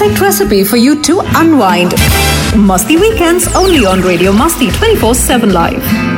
perfect recipe for you to unwind. Masti Weekends only on Radio Masti 24/7 Live.